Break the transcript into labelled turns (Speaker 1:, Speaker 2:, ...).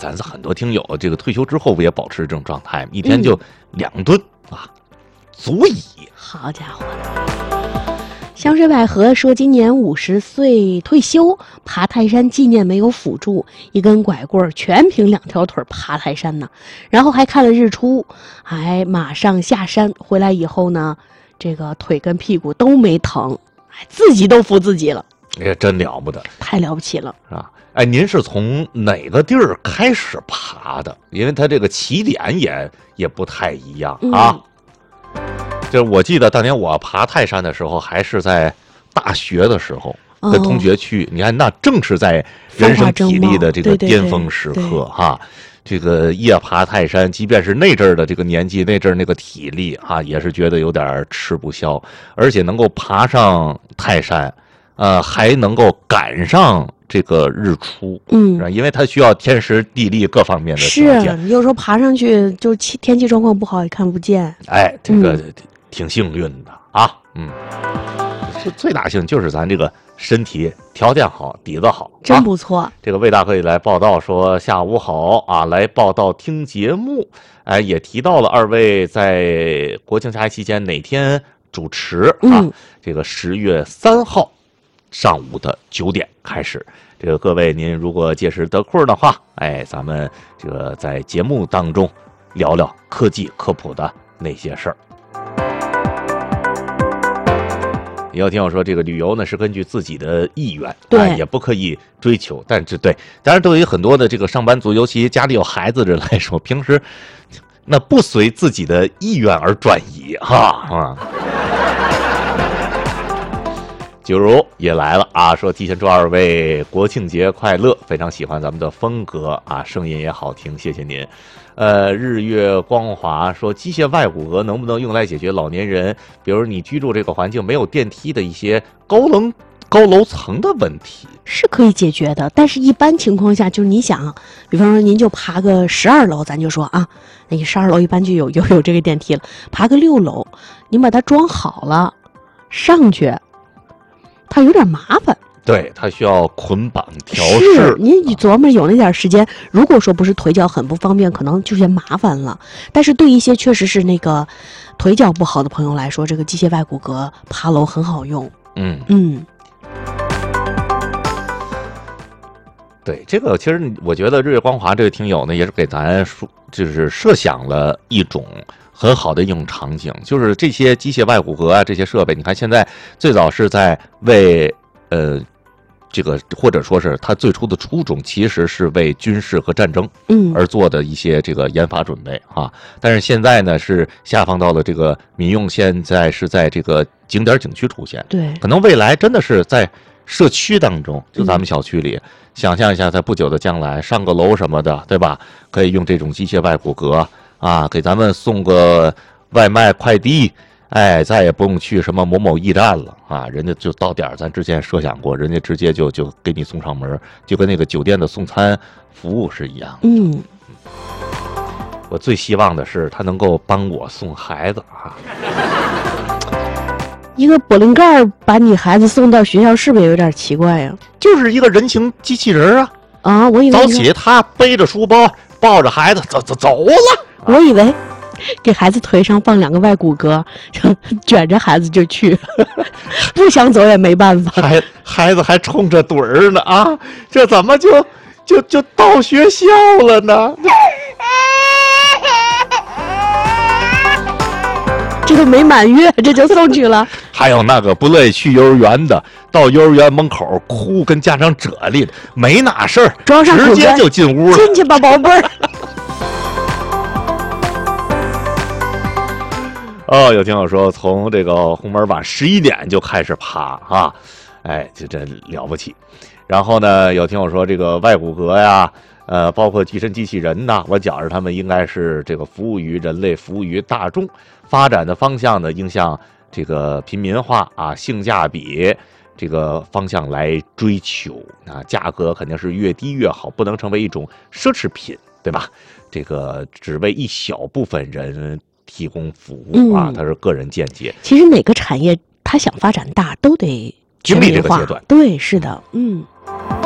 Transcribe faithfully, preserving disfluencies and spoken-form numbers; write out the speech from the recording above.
Speaker 1: 咱很多听友这个退休之后不也保持这种状态，一天就两顿、嗯、啊，足矣。
Speaker 2: 好家伙！香水百合说，今年五十岁退休，爬泰山纪念没有辅助，一根拐棍全凭两条腿爬泰山呢。然后还看了日出，还马上下山，回来以后呢，这个腿跟屁股都没疼，自己都服自己了。
Speaker 1: 也真了不得，
Speaker 2: 太了不起了，
Speaker 1: 是吧？哎，您是从哪个地儿开始爬的？因为它这个起点也也不太一样啊。嗯，就是我记得当年我爬泰山的时候，还是在大学的时候，跟同学去，哦、你看那正是在人生体力的这个巅峰时刻哈。这个夜爬泰山，即便是那阵儿的这个年纪，那阵儿那个体力啊，也是觉得有点吃不消，而且能够爬上泰山。呃，还能够赶上这个日出，嗯，因为它需要天时地利各方面的条件。
Speaker 2: 是，有时候爬上去就天气状况不好也看不见。
Speaker 1: 哎，这个挺幸运的、嗯、啊，嗯，最最大幸就是咱这个身体条件好，底子好，
Speaker 2: 真不错。
Speaker 1: 啊、这个魏大可以来报道说下午好啊，来报道听节目，哎，也提到了二位在国庆假期期间哪天主持啊？嗯、这个十月三号。上午的九点开始，这个各位您如果届时得空的话，哎，咱们这个在节目当中聊聊科技科普的那些事儿。也有听友说，这个旅游呢是根据自己的意愿，
Speaker 2: 对、
Speaker 1: 哎，也不刻意追求，但是对，当然对于很多的这个上班族，尤其家里有孩子的人来说，平时那不随自己的意愿而转移哈啊。九如也来了啊，说提前祝二位国庆节快乐，非常喜欢咱们的风格啊，声音也好听，谢谢您。呃，日月光华说，机械外骨骼能不能用来解决老年人，比如你居住这个环境没有电梯的一些高楼高楼层的问题？
Speaker 2: 是可以解决的，但是一般情况下，就是你想，比方说您就爬个十二楼，咱就说啊，那你十二楼一般就有有有这个电梯了，爬个六楼，您把它装好了上去。它有点麻烦，
Speaker 1: 对，它需要捆绑调试。
Speaker 2: 是，您琢磨有那点时间，如果说不是腿脚很不方便，可能就嫌麻烦了。但是对一些确实是那个腿脚不好的朋友来说，这个机械外骨骼爬楼很好用。
Speaker 1: 嗯
Speaker 2: 嗯，
Speaker 1: 对，这个其实我觉得日月光华这位听友呢，也是给咱说，就是设想了一种很好的应用场景，就是这些机械外骨骼啊，这些设备，你看现在最早是在为呃这个或者说是它最初的初衷，其实是为军事和战争嗯而做的一些这个研发准备啊。但是现在呢，是下放到了这个民用，现在是在这个景点景区出现。
Speaker 2: 对，
Speaker 1: 可能未来真的是在社区当中，就咱们小区里，嗯、想象一下，在不久的将来，上个楼什么的，对吧？可以用这种机械外骨骼。啊，给咱们送个外卖快递，哎，再也不用去什么某某驿站了啊，人家就到点儿，咱之前设想过，人家直接就就给你送上门，就跟那个酒店的送餐服务是一样的。
Speaker 2: 嗯，
Speaker 1: 我最希望的是他能够帮我送孩子啊。
Speaker 2: 一个玻璃盖把你孩子送到学校，是不是有点奇怪呀、啊？
Speaker 1: 就是一个人形机器人啊！
Speaker 2: 啊，我以为
Speaker 1: 早起他背着书包，抱着孩子走走走了。
Speaker 2: 我以为给孩子腿上放两个外骨骼，卷着孩子就去，不想走也没办法。
Speaker 1: 孩孩子还冲着盹儿呢啊，这怎么就就就到学校了呢？
Speaker 2: 这都没满月，这就送去了。
Speaker 1: 还有那个不乐意去幼儿园的，到幼儿园门口哭，跟家长啫喱，没那事儿，直接就进屋了。
Speaker 2: 进去吧，宝贝儿。
Speaker 1: 哦，有听友说从这个红门晚十一点就开始爬啊，哎，这真了不起。然后呢，有听友说这个外骨骼呀，呃，包括替身机器人呐，我觉着他们应该是这个服务于人类，服务于大众，发展的方向呢，应向这个平民化啊，性价比这个方向来追求啊，价格肯定是越低越好，不能成为一种奢侈品，对吧？这个只为一小部分人提供服务啊，它是个人见解。
Speaker 2: 其实哪个产业它想发展大，都得
Speaker 1: 经历这个阶段。
Speaker 2: 对，是的，嗯。